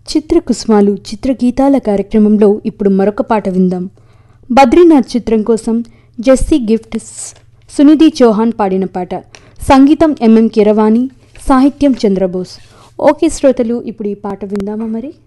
చిత్రకుసుమాలు చిత్రగీతాల కార్యక్రమంలో ఇప్పుడు మరొక పాట విందాం. బద్రీనాథ్ చిత్రం కోసం జెస్సీ గిఫ్ట్స్ సునిధి చౌహాన్ పాడిన పాట. సంగీతం ఎంఎం కీరవాణి, సాహిత్యం చంద్రబోస్. ఓకే శ్రోతలు, ఇప్పుడు ఈ పాట విందామా మరి.